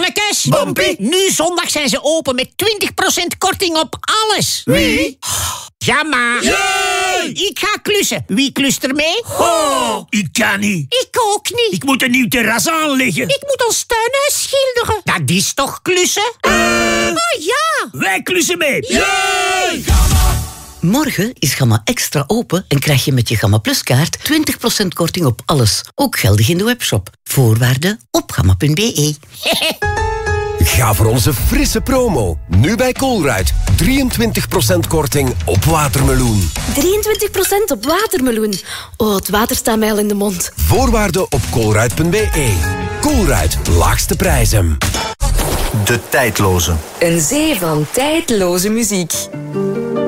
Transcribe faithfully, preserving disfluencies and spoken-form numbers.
Mannekes. Bompie. Nu zondag zijn ze open met twintig procent korting op alles. Wie? Ja, maar. Jee! Ik ga klussen. Wie klust er mee? Oh, ik kan niet. Ik ook niet. Ik moet een nieuw terras aanleggen. Ik moet ons tuinhuis schilderen. Dat is toch klussen? Uh, oh ja. Wij klussen mee. Jee! Morgen is Gamma Extra open en krijg je met je Gamma Plus kaart twintig procent korting op alles. Ook geldig in de webshop. Voorwaarden op gamma punt b e. Ga voor onze frisse promo. Nu bij Colruyt. drieëntwintig procent korting op watermeloen. drieëntwintig procent op watermeloen. Oh, het water staat mij al in de mond. Voorwaarden op colruyt punt b e. Colruyt, laagste prijzen. De Tijdloze. Een zee van tijdloze muziek.